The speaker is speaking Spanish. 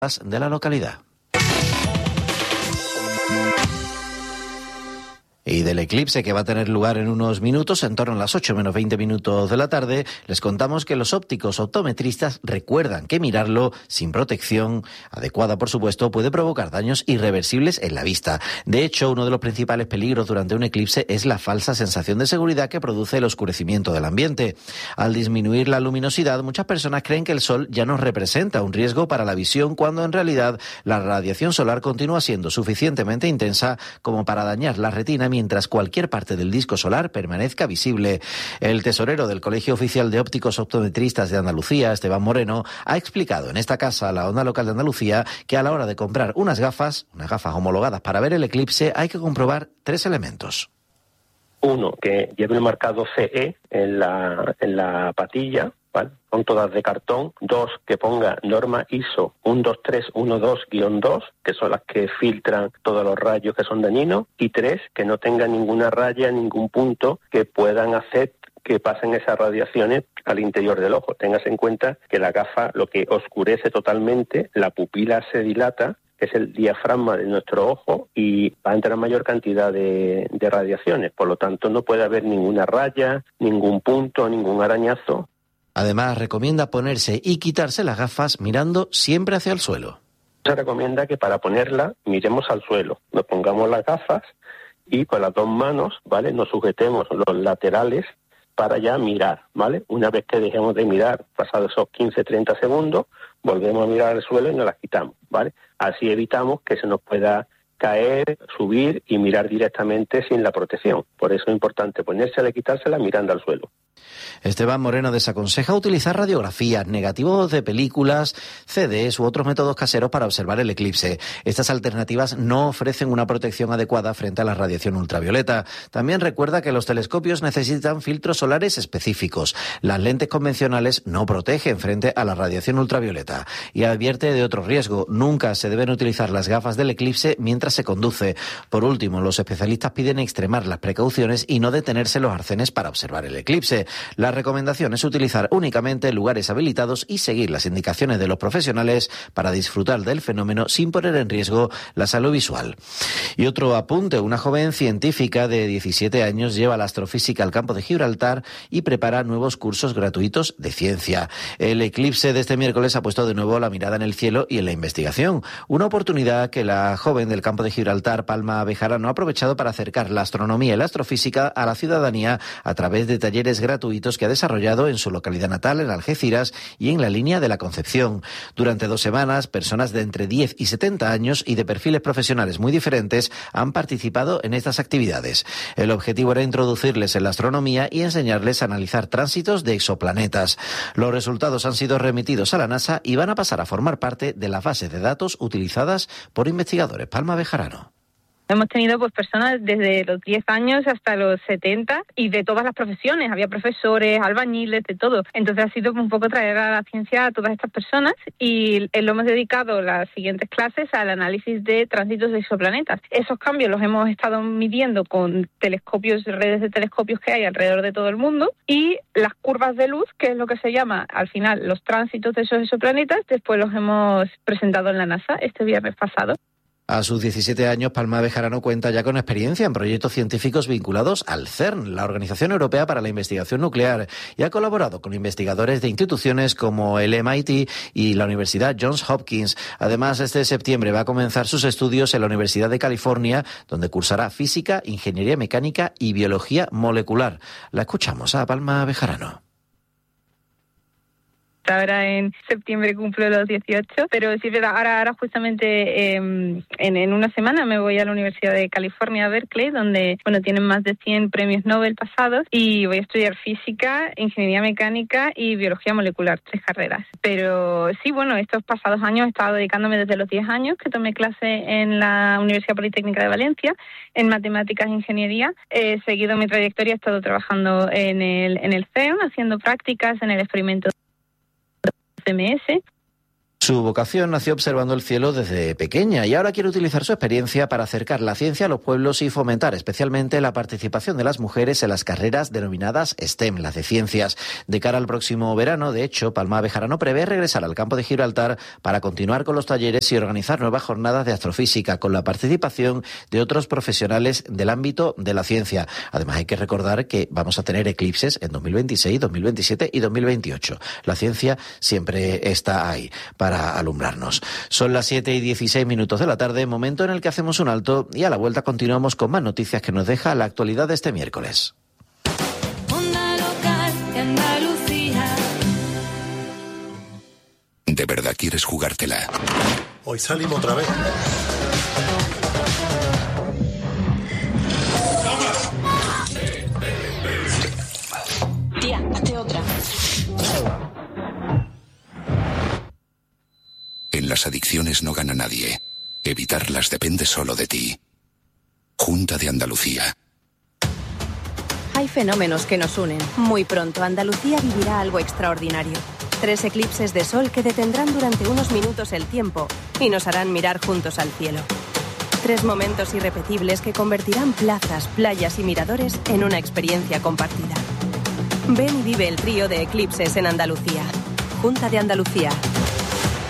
de la localidad. Y del eclipse que va a tener lugar en unos minutos, en torno a las 8 menos 20 minutos de la tarde, les contamos que los ópticos optometristas recuerdan que mirarlo sin protección adecuada, por supuesto, puede provocar daños irreversibles en la vista. De hecho, uno de los principales peligros durante un eclipse es la falsa sensación de seguridad que produce el oscurecimiento del ambiente. Al disminuir la luminosidad, muchas personas creen que el sol ya no representa un riesgo para la visión, cuando en realidad la radiación solar continúa siendo suficientemente intensa como para dañar la retina mientras cualquier parte del disco solar permanezca visible. El tesorero del Colegio Oficial de Ópticos Optometristas de Andalucía, Esteban Moreno, ha explicado en esta casa, la Onda Local de Andalucía, que a la hora de comprar unas gafas homologadas para ver el eclipse, hay que comprobar 3 elementos. Uno, que lleve el marcado CE en la patilla, ¿vale? Son todas de cartón. 2, que ponga norma ISO 12312-2, que son las que filtran todos los rayos que son dañinos. Y 3, que no tenga ninguna raya, ningún punto que puedan hacer que pasen esas radiaciones al interior del ojo. Tengas en cuenta que la gafa lo que oscurece totalmente, la pupila se dilata, que es el diafragma de nuestro ojo, y va a entrar mayor cantidad de radiaciones. Por lo tanto, no puede haber ninguna raya, ningún punto, ningún arañazo. Además, recomienda ponerse y quitarse las gafas mirando siempre hacia el suelo. Se recomienda que para ponerla miremos al suelo, nos pongamos las gafas y con las 2 manos, ¿vale?, nos sujetemos los laterales para ya mirar, ¿vale? Una vez que dejemos de mirar, pasados esos 15-30 segundos, volvemos a mirar al suelo y nos las quitamos, ¿vale? Así evitamos que se nos pueda caer, subir y mirar directamente sin la protección. Por eso es importante ponérsela y quitársela mirando al suelo. Esteban Moreno desaconseja utilizar radiografías, negativos de películas, CDs u otros métodos caseros para observar el eclipse. Estas alternativas no ofrecen una protección adecuada frente a la radiación ultravioleta. También recuerda que los telescopios necesitan filtros solares específicos. Las lentes convencionales no protegen frente a la radiación ultravioleta. Y advierte de otro riesgo: nunca se deben utilizar las gafas del eclipse mientras se conduce. Por último, los especialistas piden extremar las precauciones y no detenerse en los arcenes para observar el eclipse. La recomendación es utilizar únicamente lugares habilitados y seguir las indicaciones de los profesionales para disfrutar del fenómeno sin poner en riesgo la salud visual. Y otro apunte: una joven científica de 17 años lleva la astrofísica al campo de Gibraltar y prepara nuevos cursos gratuitos de ciencia. El eclipse de este miércoles ha puesto de nuevo la mirada en el cielo y en la investigación. Una oportunidad que la joven del campo de Gibraltar, Palma Bejarano, ha aprovechado para acercar la astronomía y la astrofísica a la ciudadanía a través de talleres gratuitos que ha desarrollado en su localidad natal, en Algeciras, y en la línea de la Concepción. Durante 2 semanas, personas de entre 10 y 70 años y de perfiles profesionales muy diferentes han participado en estas actividades. El objetivo era introducirles en la astronomía y enseñarles a analizar tránsitos de exoplanetas. Los resultados han sido remitidos a la NASA y van a pasar a formar parte de las bases de datos utilizadas por investigadores. Palma Bejarano. Hemos tenido personas desde los 10 años hasta los 70 y de todas las profesiones. Había profesores, albañiles, de todo. Entonces ha sido un poco traer a la ciencia a todas estas personas y lo hemos dedicado las siguientes clases al análisis de tránsitos de exoplanetas. Esos cambios los hemos estado midiendo con telescopios, redes de telescopios que hay alrededor de todo el mundo, y las curvas de luz, que es lo que se llama al final los tránsitos de esos exoplanetas, después los hemos presentado en la NASA este viernes pasado. A sus 17 años, Palma Bejarano cuenta ya con experiencia en proyectos científicos vinculados al CERN, la Organización Europea para la Investigación Nuclear, y ha colaborado con investigadores de instituciones como el MIT y la Universidad Johns Hopkins. Además, este septiembre va a comenzar sus estudios en la Universidad de California, donde cursará física, ingeniería mecánica y biología molecular. La escuchamos a Palma Bejarano. Ahora en septiembre cumplo los 18, pero sí es verdad, ahora justamente en una semana me voy a la Universidad de California, Berkeley, donde tienen más de 100 premios Nobel pasados, y voy a estudiar física, ingeniería mecánica y biología molecular, 3 carreras. Pero sí, estos pasados años he estado dedicándome desde los 10 años que tomé clase en la Universidad Politécnica de Valencia en matemáticas e ingeniería. He seguido mi trayectoria, he estado trabajando en el CERN, haciendo prácticas en el experimento CMS, Su vocación nació observando el cielo desde pequeña y ahora quiere utilizar su experiencia para acercar la ciencia a los pueblos y fomentar especialmente la participación de las mujeres en las carreras denominadas STEM, las de ciencias. De cara al próximo verano, de hecho, Palma Bejarano prevé regresar al campo de Gibraltar para continuar con los talleres y organizar nuevas jornadas de astrofísica con la participación de otros profesionales del ámbito de la ciencia. Además, hay que recordar que vamos a tener eclipses en 2026, 2027 y 2028. La ciencia siempre está ahí para alumbrarnos. Son las 7:16 de la tarde, momento en el que hacemos un alto y a la vuelta continuamos con más noticias que nos deja la actualidad de este miércoles. Onda local de Andalucía. ¿De verdad quieres jugártela? Hoy salimos otra vez. Tía, hazte otra. En las adicciones no gana nadie. Evitarlas depende solo de ti. Junta de Andalucía. Hay fenómenos que nos unen. Muy pronto Andalucía vivirá algo extraordinario. 3 eclipses de sol que detendrán durante unos minutos el tiempo y nos harán mirar juntos al cielo. 3 momentos irrepetibles que convertirán plazas, playas y miradores en una experiencia compartida. Ven y vive el trío de eclipses en Andalucía. Junta de Andalucía.